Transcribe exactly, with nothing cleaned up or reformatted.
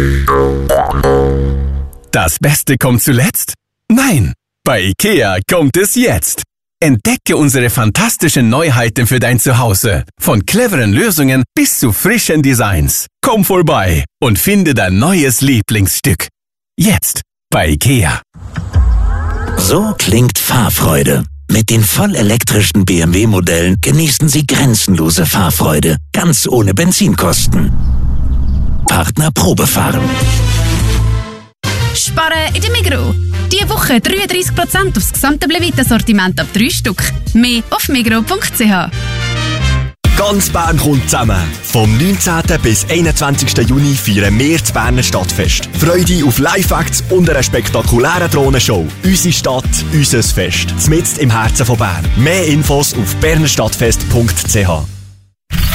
Das Beste kommt zuletzt? Nein, bei IKEA kommt es jetzt. Entdecke unsere fantastischen Neuheiten für dein Zuhause. Von cleveren Lösungen bis zu frischen Designs. Komm vorbei und finde dein neues Lieblingsstück. Jetzt bei IKEA. So klingt Fahrfreude. Mit den vollelektrischen B M W-Modellen genießen Sie grenzenlose Fahrfreude, ganz ohne Benzinkosten. Partner Probefahren. Sparen in der Migros. Diese Woche dreiunddreissig Prozent aufs gesamte Blevita-Sortiment ab drei Stück. Mehr auf migros punkt c h. Ganz Bern kommt zusammen. Vom neunzehnten bis einundzwanzigsten Juni feiern wir das Berner Stadtfest. Freude auf Live-Acts und einer spektakulären Drohnenshow. Unsere Stadt, unser Fest. Mitten im Herzen von Bern. Mehr Infos auf bernerstadtfest punkt c h.